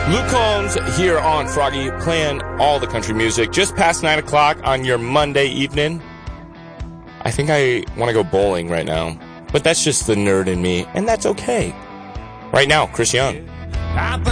Luke Combs here on Froggy, playing all the country music. Just past 9 o'clock on your Monday evening. I think I want to go bowling right now, but that's just the nerd in me, and that's okay. Right now, Chris Young.